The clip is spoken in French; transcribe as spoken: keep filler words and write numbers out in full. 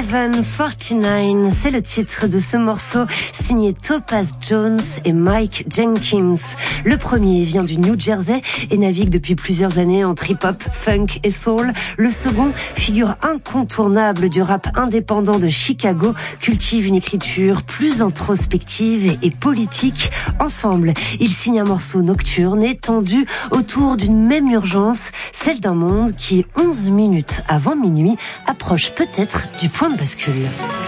sept quarante-neuf, c'est le titre de ce morceau signé Topaz Jones et Mike Jenkins. Le premier vient du New Jersey et navigue depuis plusieurs années en trip-hop, funk et soul. Le second, figure incontournable du rap indépendant de Chicago, cultive une écriture plus introspective et politique. Ensemble, ils signent un morceau nocturne étendu autour d'une même urgence, celle d'un monde qui, onze minutes avant minuit, approche peut-être du point de bascule.